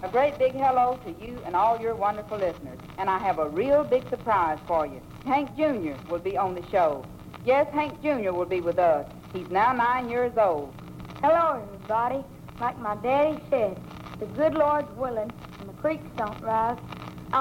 A great big hello to you and all your wonderful listeners. And I have a real big surprise for you. Hank Jr. will be on the show. Yes, Hank Jr. will be with us. He's now 9 years old. Hello, everybody. Like my daddy said, the good Lord's willing and the creeks don't rise,